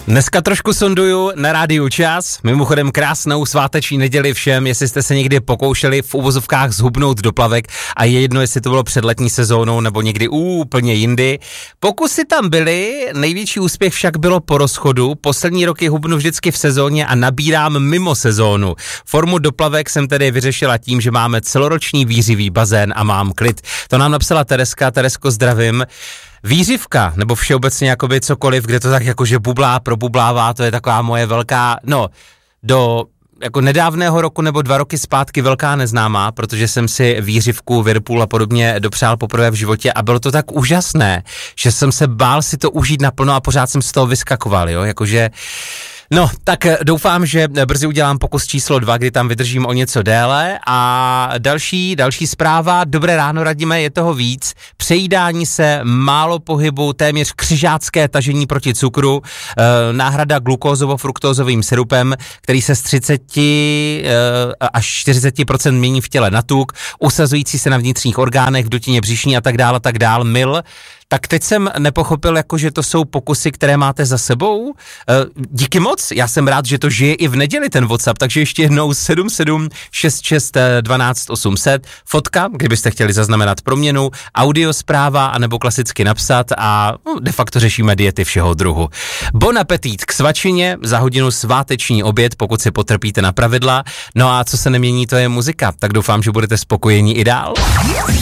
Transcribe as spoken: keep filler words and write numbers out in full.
Dneska trošku sonduju na rádiu Čas, mimochodem krásnou sváteční neděli všem, jestli jste se někdy pokoušeli v uvozovkách zhubnout do plavek a je jedno, jestli to bylo před letní sezónou nebo někdy úplně jindy. Pokusy tam byly, největší úspěch však bylo po rozchodu, poslední roky hubnu vždycky v sezóně a nabírám mimo sezónu. Formu do plavek jsem tedy vyřešila tím, že máme celoroční výřivý bazén a mám klid. To nám napsala Tereska, Teresko zdravím. Výřivka, nebo všeobecně jakoby cokoliv, kde to tak jakože bublá, probublává, to je taková moje velká, no, do jako nedávného roku nebo dva roky zpátky velká neznámá, protože jsem si výřivku, Whirlpool a podobně dopřál poprvé v životě a bylo to tak úžasné, že jsem se bál si to užít naplno a pořád jsem z toho vyskakoval, jo, jakože... No, tak doufám, že brzy udělám pokus číslo dva, kdy tam vydržím o něco déle a další, další zpráva, dobré ráno Radime, je toho víc, přejídání se, málo pohybu, téměř křižácké tažení proti cukru, e, náhrada glukózovo-fruktózovým syrupem, který se z třicet e, až čtyřicet procent mění v těle na tuk, usazující se na vnitřních orgánech, v dutině břišní a tak dále, tak dál, mil. Tak teď jsem nepochopil, jako, že to jsou pokusy, které máte za sebou. E, díky moc, já jsem rád, že to žije i v neděli ten WhatsApp, takže ještě jednou sedm sedm šest šest dvanáct osm set, fotka, kdybyste chtěli zaznamenat proměnu, audio zpráva, anebo klasicky napsat a no, de facto řešíme diety všeho druhu. Bon appetit k svačině, za hodinu sváteční oběd, pokud si potrpíte na pravidla, no a co se nemění, to je muzika, tak doufám, že budete spokojení i dál.